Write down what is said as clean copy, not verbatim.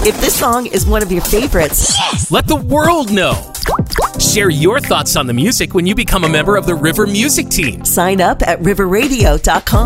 If this song is one of your favorites, let the world know. Share your thoughts on the music when you become a member of the River Music Team. Sign up at riverradio.com.